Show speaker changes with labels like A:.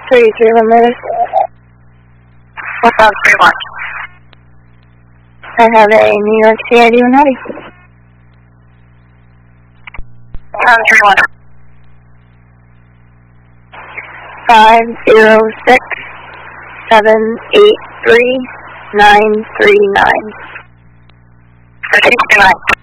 A: 33 Limited.
B: What's on 31?
A: I have a New York CID when ready.
B: What's on 31?
A: 506 783 939.
B: 59.